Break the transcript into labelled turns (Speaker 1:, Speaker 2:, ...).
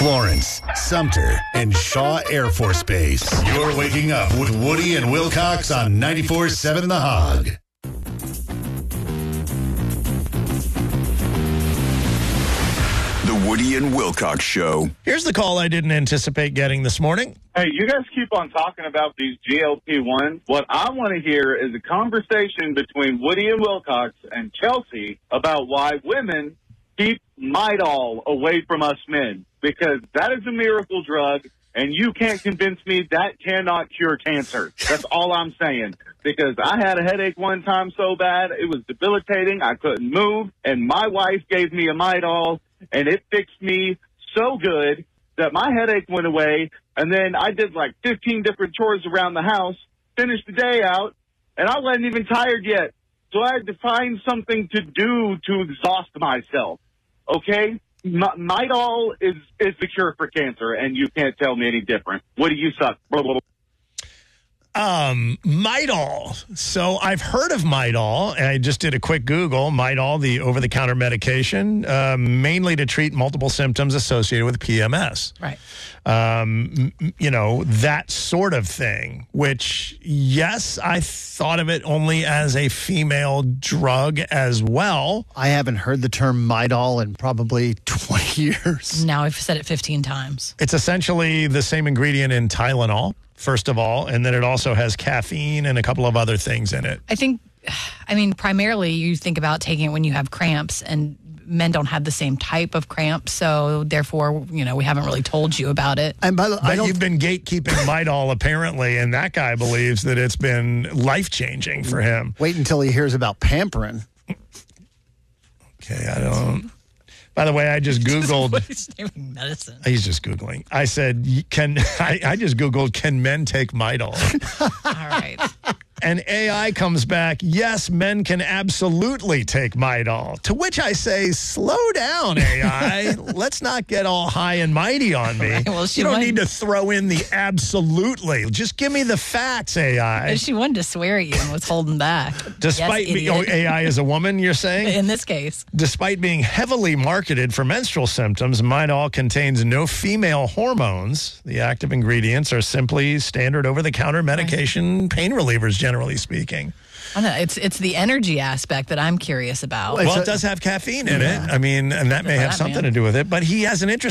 Speaker 1: Florence, Sumter, and Shaw Air Force Base. You're waking up with Woody and Wilcox on 94.7 The Hog.
Speaker 2: The Woody and Wilcox Show.
Speaker 3: Here's the call I didn't anticipate getting this morning.
Speaker 4: Hey, you guys keep on talking about these GLP-1s. What I want to hear is a conversation between Woody and Wilcox and Chelsea about why women keep Midol away from us men. Because that is a miracle drug, and you can't convince me that cannot cure cancer. That's all I'm saying. Because I had a headache one time so bad, it was debilitating. I couldn't move, and my wife gave me a Midol, and it fixed me so good that my headache went away. And then I did like 15 different chores around the house, finished the day out, and I wasn't even tired yet. So I had to find something to do to exhaust myself. Okay? Midol is the cure for cancer, and you can't tell me any different. What do you suck? Blah, blah, blah.
Speaker 3: Midol. So I've heard of Midol, and I just did a quick Google. Midol, the over-the-counter medication, mainly to treat multiple symptoms associated with PMS.
Speaker 5: Right.
Speaker 3: That sort of thing, which, yes, I thought of it only as a female drug as well.
Speaker 6: I haven't heard the term Midol in probably 20 years.
Speaker 5: Now I've said it 15 times.
Speaker 3: It's essentially the same ingredient in Tylenol, first of all, and then it also has caffeine and a couple of other things in it.
Speaker 5: Primarily you think about taking it when you have cramps, and men don't have the same type of cramps, so therefore, we haven't really told you about it.
Speaker 6: And by the way,
Speaker 3: you've been gatekeeping Midol apparently, and that guy believes that it's been life-changing for him.
Speaker 6: Wait until he hears about Pamperin.
Speaker 3: Okay, I don't... By the way, I just Googled...
Speaker 5: He's naming medicine.
Speaker 3: He's just Googling. I said, I just Googled, can men take Midol?
Speaker 5: All right.
Speaker 3: And AI comes back, yes, men can absolutely take Midol. To which I say, slow down, AI. Let's not get all high and mighty on me.
Speaker 5: Right, well,
Speaker 3: you don't need to throw in the absolutely. Just give me the facts, AI.
Speaker 5: She wanted to swear at you and was holding back.
Speaker 3: Despite AI is a woman, you're saying?
Speaker 5: In this case.
Speaker 3: Despite being heavily marketed for menstrual symptoms, Midol contains no female hormones. The active ingredients are simply standard over-the-counter medication pain relievers, generally speaking.
Speaker 5: I know, it's the energy aspect that I'm curious about.
Speaker 3: Well, it does have caffeine in it. I mean, and that may have something to do with it. But he has an interesting